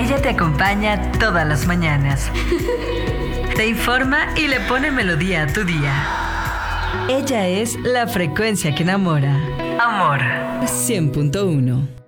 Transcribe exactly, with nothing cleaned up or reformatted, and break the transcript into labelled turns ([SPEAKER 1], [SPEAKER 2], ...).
[SPEAKER 1] Ella te acompaña todas las mañanas. Te informa y le pone melodía a tu día. Ella es la frecuencia que enamora. Amor.
[SPEAKER 2] cien punto uno.